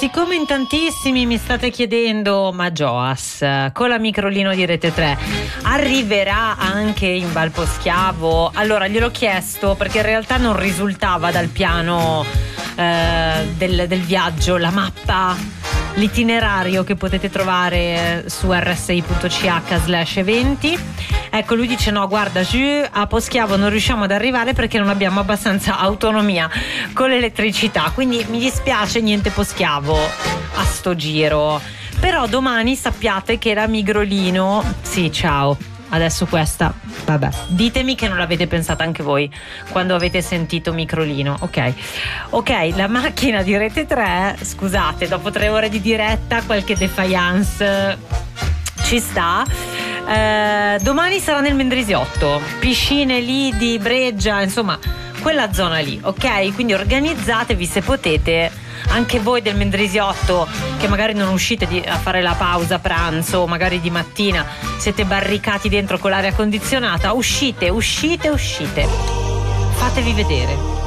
siccome in tantissimi mi state chiedendo, ma Joas con la Microlino di Rete 3 arriverà anche in Valposchiavo? Allora gliel'ho chiesto perché in realtà non risultava dal piano del viaggio, la mappa, l'itinerario che potete trovare su rsi.ch/eventi. Ecco, lui dice no, guarda, a Poschiavo non riusciamo ad arrivare perché non abbiamo abbastanza autonomia con l'elettricità, quindi mi dispiace, niente Poschiavo a sto giro. Però domani sappiate che la Migrolino, sì, ciao, adesso questa, vabbè, ditemi che non l'avete pensata anche voi quando avete sentito Microlino. Ok, la macchina di Rete 3, scusate, dopo 3 ore di diretta qualche defiance ci sta. Domani sarà nel Mendrisiotto, piscine Lidi, Breggia, insomma quella zona lì, ok? Quindi organizzatevi se potete, anche voi del Mendrisiotto che magari non uscite a fare la pausa pranzo, magari di mattina siete barricati dentro con l'aria condizionata, uscite, fatevi vedere.